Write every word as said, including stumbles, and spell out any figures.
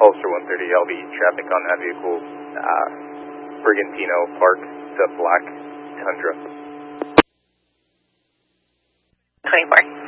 Ulster one thirty, I'll be traffic on that vehicle, uh, Brigantino Park, the black Tundra. twenty-four.